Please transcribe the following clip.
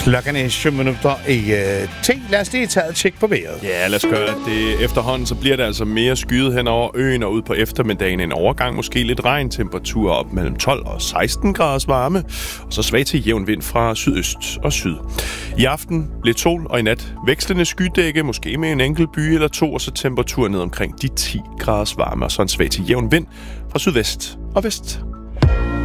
Klokken er 7 minutter i 10. Lad os lige tage et tjek på vejret. Ja, lad os gøre det. Efterhånden så bliver det altså mere skyet hen over øen, og ud på eftermiddagen en overgang, måske lidt regn, temperaturer op mellem 12 og 16 graders varme, og så svag til jævn vind fra sydøst og syd. I aften lidt sol, og i nat vekslende skydække, måske med en enkelt by eller to, og så temperatur ned omkring de 10 graders varme, og så en svag til jævn vind fra sydvest og vest.